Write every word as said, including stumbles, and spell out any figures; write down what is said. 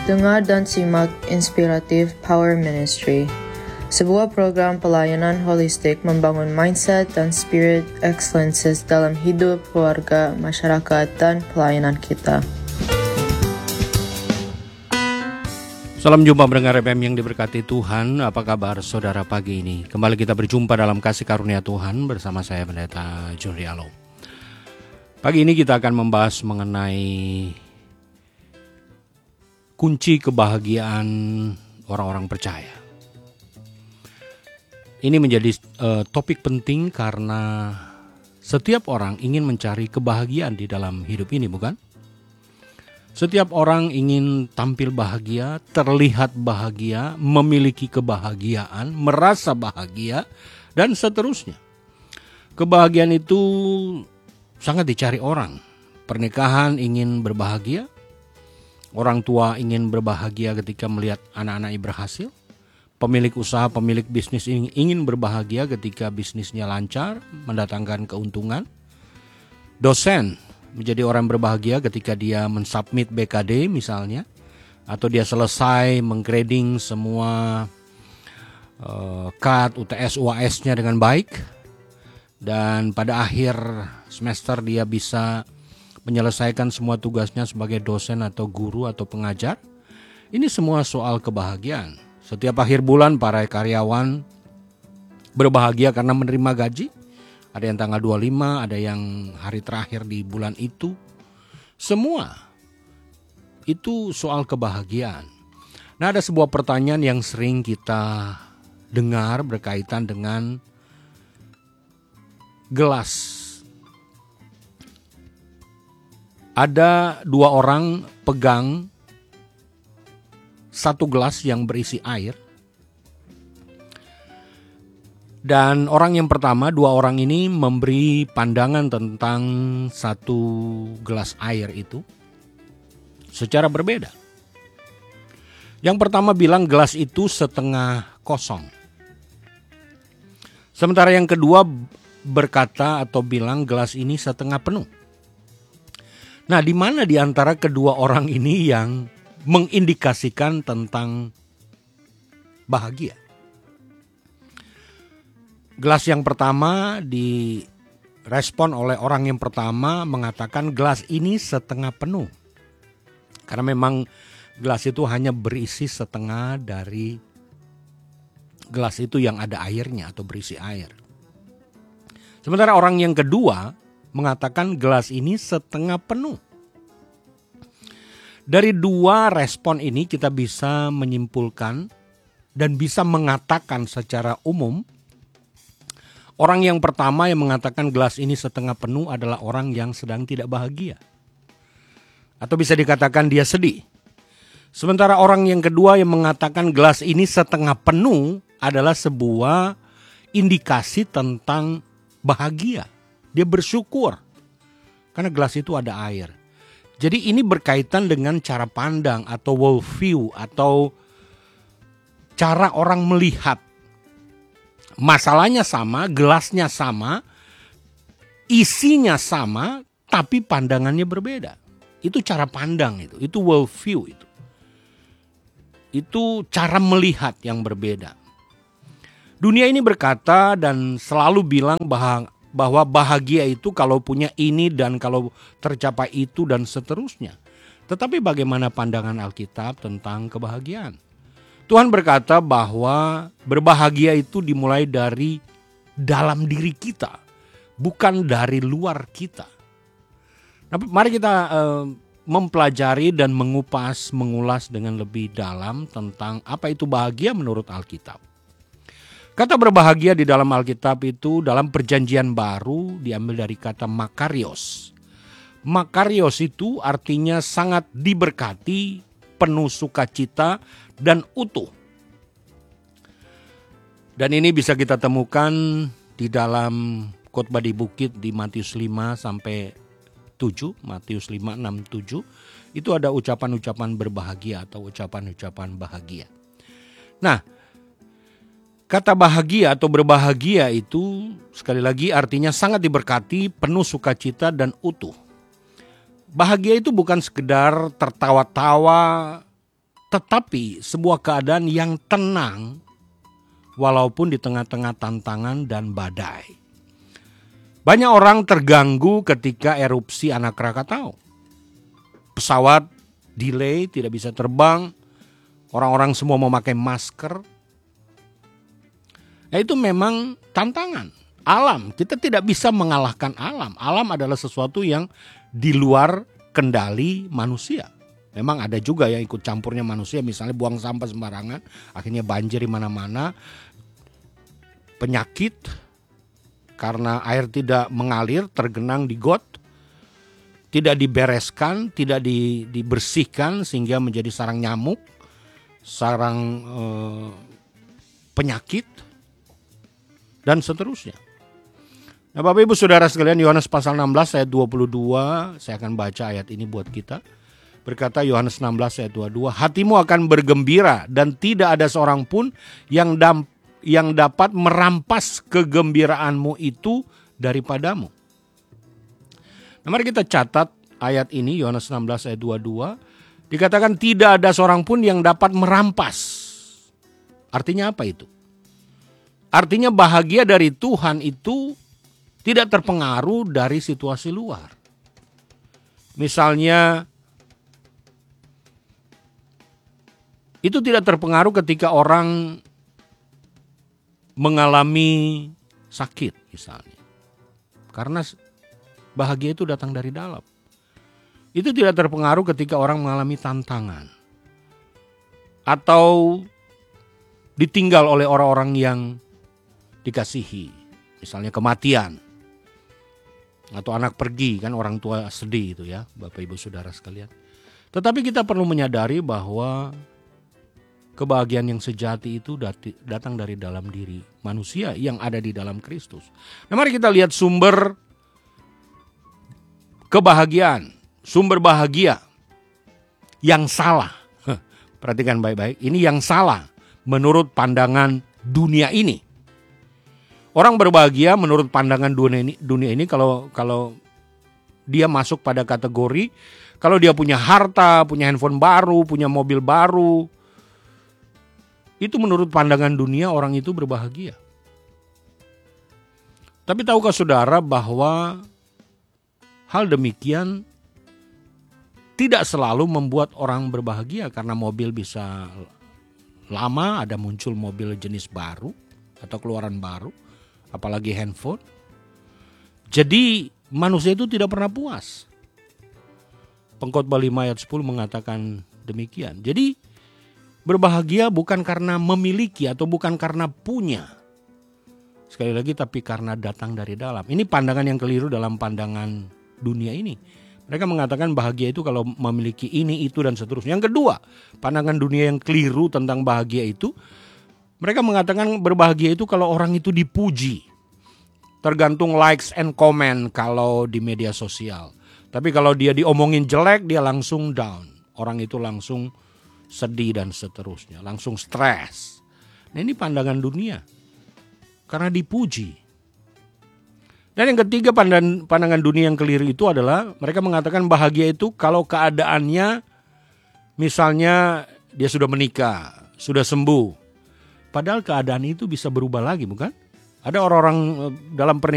Dengar dan simak Inspiratif Power Ministry, sebuah program pelayanan holistik membangun mindset dan spirit excellences dalam hidup, keluarga, masyarakat, dan pelayanan kita. Salam jumpa pendengar F M yang diberkati Tuhan. Apa kabar saudara pagi ini? Kembali kita berjumpa dalam kasih karunia Tuhan bersama saya Pendeta John Rialo. Pagi ini kita akan membahas mengenai kunci kebahagiaan orang-orang percaya. Ini menjadi uh, topik penting karena setiap orang ingin mencari kebahagiaan di dalam hidup ini, bukan? Setiap orang ingin tampil bahagia, terlihat bahagia, memiliki kebahagiaan, merasa bahagia, dan seterusnya. Kebahagiaan itu sangat dicari orang. Pernikahan ingin berbahagia, orang tua ingin berbahagia ketika melihat anak-anaknya berhasil. Pemilik usaha, pemilik bisnis ingin berbahagia ketika bisnisnya lancar, mendatangkan keuntungan. Dosen menjadi orang berbahagia ketika dia mensubmit B K D misalnya, atau dia selesai menggrading semua uh, C A T, U T S, U A S-nya dengan baik, dan pada akhir semester dia bisa menyelesaikan semua tugasnya sebagai dosen atau guru atau pengajar. Ini semua soal kebahagiaan. Setiap akhir bulan para karyawan berbahagia karena menerima gaji. Ada yang tanggal dua puluh lima, ada yang hari terakhir di bulan itu. Semua itu soal kebahagiaan. Nah, ada sebuah pertanyaan yang sering kita dengar berkaitan dengan gelas. Ada dua orang pegang satu gelas yang berisi air. Dan orang yang pertama, dua orang ini memberi pandangan tentang satu gelas air itu secara berbeda. Yang pertama bilang gelas itu setengah kosong. Sementara yang kedua berkata atau bilang gelas ini setengah penuh. Nah, di mana di antara kedua orang ini yang mengindikasikan tentang bahagia? Gelas yang pertama direspon oleh orang yang pertama mengatakan gelas ini setengah penuh. Karena memang gelas itu hanya berisi setengah dari gelas itu yang ada airnya atau berisi air. Sementara orang yang kedua mengatakan gelas ini setengah penuh. Dari dua respon ini kita bisa menyimpulkan dan bisa mengatakan secara umum, orang yang pertama yang mengatakan gelas ini setengah penuh adalah orang yang sedang tidak bahagia. Atau bisa dikatakan dia sedih. Sementara orang yang kedua yang mengatakan gelas ini setengah penuh adalah sebuah indikasi tentang bahagia. Dia bersyukur karena gelas itu ada air. Jadi ini berkaitan dengan cara pandang atau world view atau cara orang melihat. Masalahnya sama, gelasnya sama, isinya sama, tapi pandangannya berbeda. Itu cara pandang itu, itu world view itu. Itu cara melihat yang berbeda. Dunia ini berkata dan selalu bilang bahwa bahwa bahagia itu kalau punya ini dan kalau tercapai itu dan seterusnya. Tetapi bagaimana pandangan Alkitab tentang kebahagiaan? Tuhan berkata bahwa berbahagia itu dimulai dari dalam diri kita, bukan dari luar kita. Nah, mari kita uh, mempelajari dan mengupas, mengulas dengan lebih dalam tentang apa itu bahagia menurut Alkitab. Kata berbahagia di dalam Alkitab itu dalam perjanjian baru diambil dari kata makarios. Makarios itu artinya sangat diberkati, penuh sukacita, dan utuh. Dan ini bisa kita temukan di dalam khotbah di bukit di Matius lima sampai tujuh, Matius lima, enam, tujuh. Itu ada ucapan-ucapan berbahagia atau ucapan-ucapan bahagia. Nah, kata bahagia atau berbahagia itu sekali lagi artinya sangat diberkati, penuh sukacita dan utuh. Bahagia itu bukan sekedar tertawa-tawa, tetapi sebuah keadaan yang tenang walaupun di tengah-tengah tantangan dan badai. Banyak orang terganggu ketika erupsi anak Krakatau. Pesawat delay, tidak bisa terbang, orang-orang semua memakai masker. Nah, itu memang tantangan. Alam, kita tidak bisa mengalahkan alam. Alam adalah sesuatu yang di luar kendali manusia. Memang ada juga yang ikut campurnya manusia, misalnya buang sampah sembarangan, akhirnya banjir di mana-mana, penyakit karena air tidak mengalir, tergenang di got, tidak dibereskan, tidak di, dibersihkan sehingga menjadi sarang nyamuk, sarang eh, penyakit, dan seterusnya. Nah, Bapak Ibu Saudara sekalian, Yohanes pasal enam belas ayat dua puluh dua, saya akan baca ayat ini buat kita. Berkata Yohanes enam belas ayat dua puluh dua, hatimu akan bergembira dan tidak ada seorang pun yang dam, yang dapat merampas kegembiraanmu itu daripadamu. Nah, mari kita catat ayat ini, Yohanes enam belas ayat dua puluh dua. Dikatakan tidak ada seorang pun yang dapat merampas. Artinya apa itu? Artinya bahagia dari Tuhan itu tidak terpengaruh dari situasi luar. Misalnya, itu tidak terpengaruh ketika orang mengalami sakit misalnya. Karena bahagia itu datang dari dalam. Itu tidak terpengaruh ketika orang mengalami tantangan. Atau ditinggal oleh orang-orang yang dikasihi. Misalnya kematian. Atau anak pergi, kan orang tua sedih itu ya, Bapak Ibu Saudara sekalian. Tetapi kita perlu menyadari bahwa kebahagiaan yang sejati itu datang dari dalam diri manusia yang ada di dalam Kristus. Nah, mari kita lihat sumber kebahagiaan, sumber bahagia yang salah. Perhatikan baik-baik, ini yang salah menurut pandangan dunia ini. Orang berbahagia menurut pandangan dunia ini, dunia ini kalau kalau dia masuk pada kategori kalau dia punya harta, punya handphone baru, punya mobil baru, itu menurut pandangan dunia orang itu berbahagia. Tapi tahukah saudara bahwa hal demikian tidak selalu membuat orang berbahagia, karena mobil bisa lama ada muncul mobil jenis baru atau keluaran baru, apalagi handphone. Jadi manusia itu tidak pernah puas. Pengkhotbah lima ayat sepuluh mengatakan demikian. Jadi berbahagia bukan karena memiliki atau bukan karena punya. Sekali lagi, tapi karena datang dari dalam. Ini pandangan yang keliru dalam pandangan dunia ini. Mereka mengatakan bahagia itu kalau memiliki ini, itu, dan seterusnya. Yang kedua, pandangan dunia yang keliru tentang bahagia itu, mereka mengatakan berbahagia itu kalau orang itu dipuji. Tergantung likes and comment kalau di media sosial. Tapi kalau dia diomongin jelek, dia langsung down. Orang itu langsung sedih dan seterusnya, langsung stres. Nah, ini pandangan dunia karena dipuji. Dan yang ketiga, pandangan, pandangan dunia yang keliru itu adalah mereka mengatakan bahagia itu kalau keadaannya misalnya dia sudah menikah, sudah sembuh. Padahal keadaan itu bisa berubah lagi, bukan? Ada orang-orang dalam pernikahan